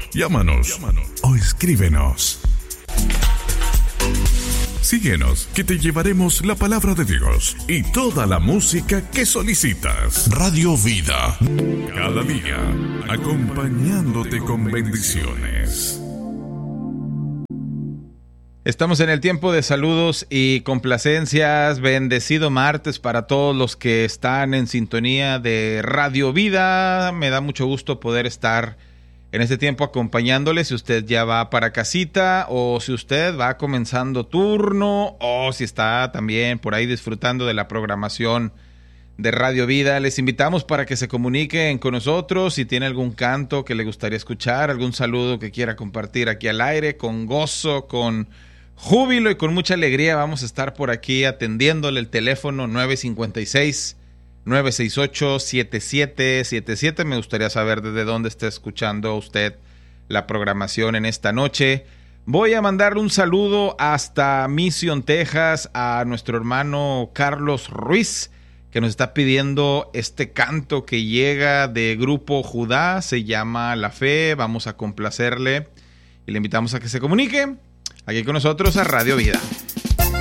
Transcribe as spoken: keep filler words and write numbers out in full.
llámanos, llámanos o escríbenos. Síguenos, que te llevaremos la palabra de Dios y toda la música que solicitas. Radio Vida, cada día, acompañándote con bendiciones. Estamos en el tiempo de saludos y complacencias. Bendecido martes para todos los que están en sintonía de Radio Vida. Me da mucho gusto poder estar en este tiempo acompañándoles. Si usted ya va para casita, o si usted va comenzando turno, o si está también por ahí disfrutando de la programación de Radio Vida, les invitamos para que se comuniquen con nosotros. Si tiene algún canto que le gustaría escuchar, algún saludo que quiera compartir aquí al aire, con gozo, con júbilo y con mucha alegría, vamos a estar por aquí atendiéndole el teléfono nueve cinco seis, nueve seis ocho, siete siete siete siete. Me gustaría saber desde dónde está escuchando usted la programación en esta noche. Voy a mandarle un saludo hasta Mission, Texas, a nuestro hermano Carlos Ruiz, que nos está pidiendo este canto que llega de Grupo Judá, se llama La Fe. Vamos a complacerle y le invitamos a que se comunique aquí con nosotros a Radio Vida.